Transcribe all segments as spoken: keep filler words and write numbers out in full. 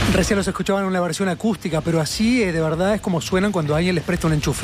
Recién los escuchaban en una versión acústica, pero así eh, de verdad es como suenan cuando alguien les presta un enchufe.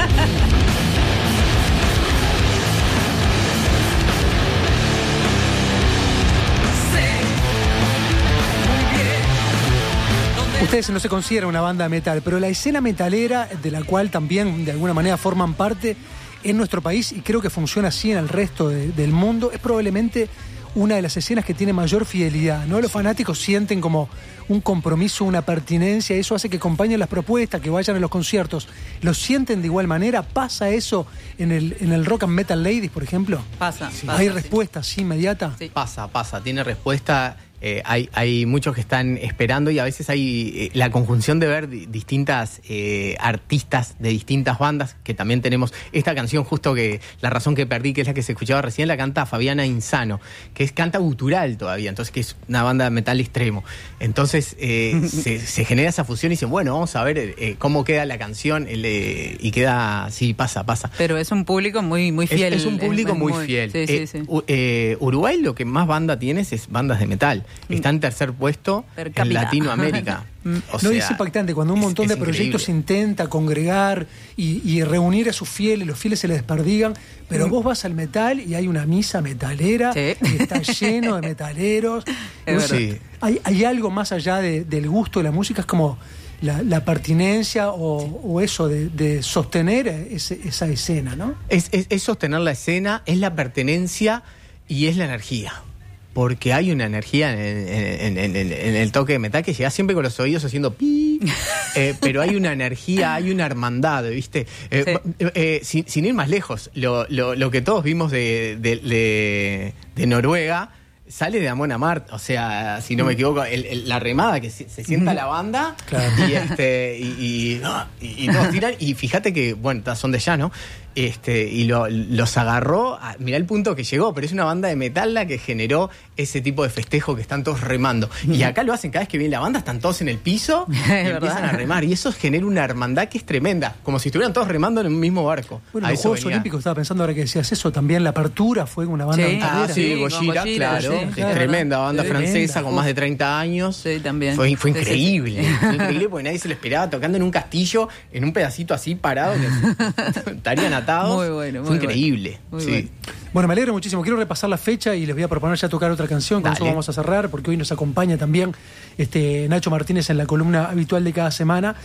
Ustedes no se consideran una banda de metal, pero la escena metalera, de la cual también de alguna manera forman parte en nuestro país, y creo que funciona así en el resto de, del mundo, es probablemente una de las escenas que tiene mayor fidelidad, ¿no? Los fanáticos sienten como un compromiso, una pertinencia, eso hace que acompañen las propuestas, que vayan a los conciertos. ¿Lo sienten de igual manera? ¿Pasa eso en el, en el Rock and Metal Ladies, por ejemplo? Pasa. Sí. pasa ¿Hay sí. respuesta así inmediata? Sí. Pasa, pasa, tiene respuesta. Eh, hay, hay muchos que están esperando y a veces hay eh, la conjunción de ver di- distintas eh, artistas de distintas bandas, que también tenemos esta canción justo que la razón que perdí, que es la que se escuchaba recién, la canta Fabiana Insano, que es canta gutural todavía, entonces que es una banda de metal extremo. Entonces eh, se, se genera esa fusión y dicen, bueno, vamos a ver eh, cómo queda la canción el, eh, y queda, sí, pasa, pasa. Pero es un público muy, muy fiel. Es, es un público es, es muy, muy fiel. Sí, eh, sí, sí. U, eh, Uruguay lo que más banda tienes es bandas de metal. Está en tercer puesto Per en cápita. Latinoamérica. O No, sea, es impactante cuando un montón es- de es proyectos increíble. intenta congregar y, y reunir a sus fieles, los fieles se les desperdigan, pero vos vas al metal y hay una misa metalera, Sí. que está lleno de metaleros. Es Vos- verdad. Sí. hay, hay algo más allá de- del gusto de la música, es como la, la pertinencia o, o eso de, de sostener ese- esa escena, ¿no? Es, es- es sostener la escena, es la pertenencia y es la energía. Porque hay una energía en, en- en- en- en el toque de metal que llega siempre con los oídos haciendo pi, eh, pero hay una energía, hay una hermandad, ¿viste? Eh, Sí. eh, eh, sin, sin ir más lejos, lo, lo- lo que todos vimos de, de- de- de Noruega sale de Amon Amarth, o sea, si no me equivoco, el- el- la remada que se, se sienta la banda Claro. y este y, y, ah, y- y todos tiran, y fíjate que, bueno, son de llano, este, y lo- los agarró, a, mirá el punto que llegó, pero es una banda de metal la que generó ese tipo de festejo que están todos remando. Y acá lo hacen cada vez que viene la banda, están todos en el piso y verdad. empiezan a remar. Y eso genera una hermandad que es tremenda, como si estuvieran todos remando en un mismo barco. Bueno, A los eso Juegos venía. Olímpicos, estaba pensando ahora que decías eso, también la apertura fue una banda Sí. metalera. Ah, sí, Sí, con Gojira, Gojira, claro. sí, Es claro. tremenda banda Sí. francesa Tremenda. con más de treinta años. Sí, también. Fue, fue Sí, sí, sí. increíble. Fue increíble porque nadie se lo esperaba tocando en un castillo, en un pedacito así parado, que estarían atados. Muy bueno, muy Fue bueno. increíble. Muy sí. bueno. Bueno, me alegro muchísimo. Quiero repasar la fecha y les voy a proponer ya tocar otra canción. Con Dale. eso vamos a cerrar, porque hoy nos acompaña también este, Nacho Martínez en la columna habitual de cada semana.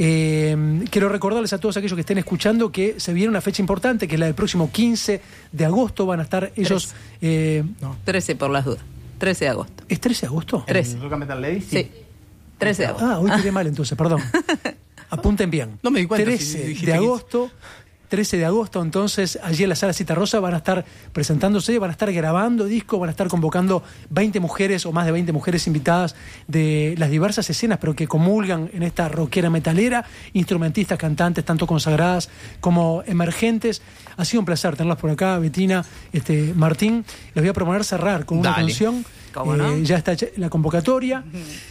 Eh, quiero recordarles a todos aquellos que estén escuchando que se viene una fecha importante, que es la del próximo quince de agosto. Van a estar ellos... Eh, no, trece por las dudas. trece de agosto. ¿es trece de agosto? trece. ¿En Rock and Metal Ladies? Sí. trece de agosto. Ah, hoy tiré mal entonces, perdón. Apunten bien. No me di cuenta si trece dijiste de quince. agosto, trece de agosto, entonces allí en la Sala Cita Rosa van a estar presentándose, van a estar grabando discos, van a estar convocando veinte mujeres o más de veinte mujeres invitadas de las diversas escenas, pero que comulgan en esta rockera metalera, instrumentistas, cantantes, tanto consagradas como emergentes. Ha sido un placer tenerlas por acá, Betina, este, Martín. Les voy a proponer cerrar con una Dale. canción. ¿Cómo no? Ya está hecha la convocatoria.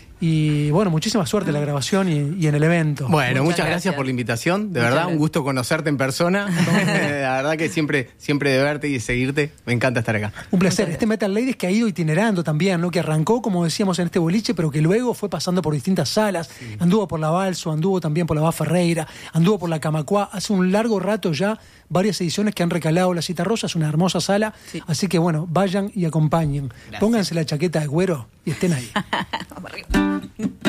Y bueno, muchísima suerte en la grabación y, y en el evento. Bueno, muchas, Muchas gracias. gracias por la invitación. De Muchas verdad, gracias. un gusto conocerte en persona. La verdad que siempre, siempre de verte y de seguirte, me encanta estar acá. Un placer. Este Metal Ladies que ha ido itinerando también, ¿no? Que arrancó, como decíamos, en este boliche, pero que luego fue pasando por distintas salas. Anduvo por la Balso, anduvo también por la Bá Ferreira, anduvo por la Camacuá. Hace un largo rato ya, varias ediciones que han recalado la Cita Rosa. Es una hermosa sala. Sí. Así que bueno, vayan y acompañen. Gracias. Pónganse la chaqueta de cuero y estén ahí. Vamos arriba.